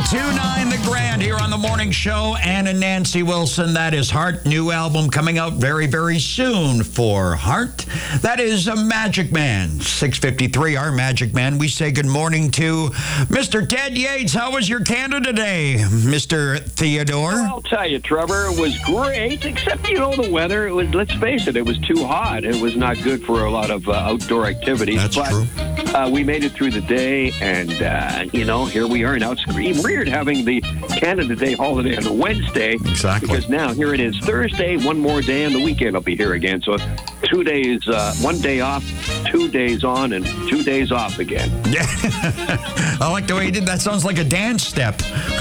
102.9 The Grand here on the morning show. Ann and Nancy Wilson. That is Heart. New album coming out very, very soon for Heart. That is a Magic Man. 6:53, our Magic Man. We say good morning to Mr. Ted Yates. How was your Canada Day, Mr. Theodore? I'll tell you, Trevor, it was great, except, the weather. It was, let's face it, it was too hot. It was not good for a lot of outdoor activities. That's true. We made it through the day, and, here we are. Now, it's weird having the Canada Day holiday on a Wednesday. Exactly. Because now, here it is Thursday, one more day, and the weekend will be here again. So 2 days, 1 day off, 2 days on, and 2 days off again. Yeah. I like the way you did that. Sounds like a dance step.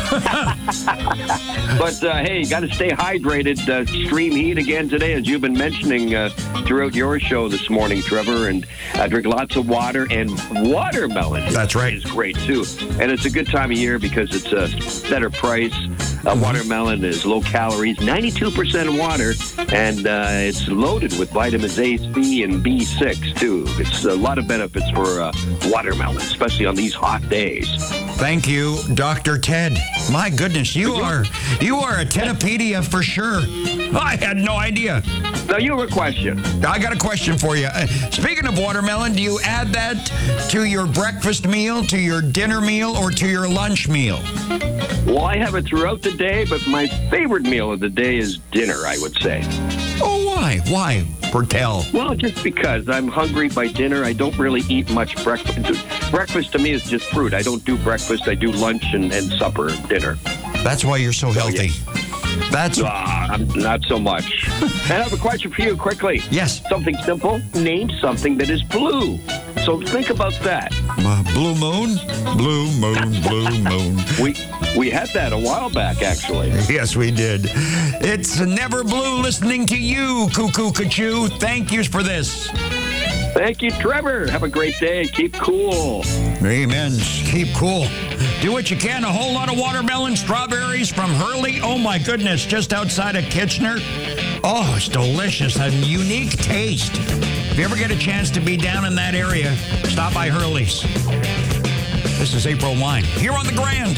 But, hey, you got to stay hydrated. Extreme heat again today, as you've been mentioning throughout your show this morning, Trevor. And drink lots of water, and watermelon. That's right. Is great, too. And it's a good time of year because it's a better price. Watermelon is low calories, 92% water, and it's loaded with vitamins A, C, and B6, too. It's a lot of benefits for watermelon, especially on these hot days. Thank you, Dr. Ted. My goodness, you are a Teddopedia for sure. I had no idea. Now, you have a question. I got a question for you. Speaking of watermelon, do you add that to your breakfast meal, to your dinner meal, or to your lunch meal? Well, I have it throughout the day, but my favorite meal of the day is dinner, I would say. Oh, why? Why? Tell. Well, just because I'm hungry by dinner. I don't really eat much breakfast. Breakfast to me is just fruit. I don't do breakfast. I do lunch and supper, dinner. That's why you're so healthy. That's not so much. And I have a question for you quickly. Yes. Something simple. Name something that is blue. So think about that. Blue moon? Blue moon, blue moon. We had that a while back, actually. Yes, we did. It's never blue listening to you, Cuckoo Cachoo. Thank you for this. Thank you, Trevor. Have a great day. Keep cool. Amen. Keep cool. Do what you can. A whole lot of watermelon, strawberries from Hurley. Oh, my goodness. Just outside of Kitchener. Oh, it's delicious. A unique taste. If you ever get a chance to be down in that area, stop by Hurley's. This is April Wine here on The Grand.